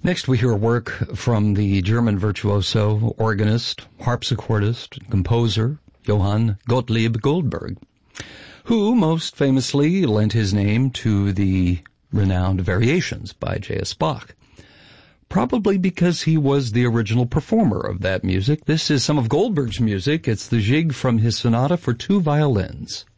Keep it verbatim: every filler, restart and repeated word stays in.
Next, we hear work from the German virtuoso, organist, harpsichordist, and composer Johann Gottlieb Goldberg, who most famously lent his name to the renowned Variations by J S Bach. Probably because he was the original performer of that music. This is some of Goldberg's music. It's the Jig from his Sonata for Two Violins.